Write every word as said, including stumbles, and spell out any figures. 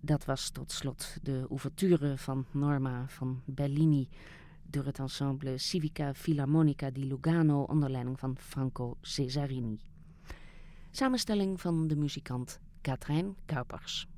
Dat was tot slot de ouverture van Norma van Bellini door het ensemble Civica Filarmonica di Lugano onder leiding van Franco Cesarini. Samenstelling van de muzikant Katrijn Kuipers.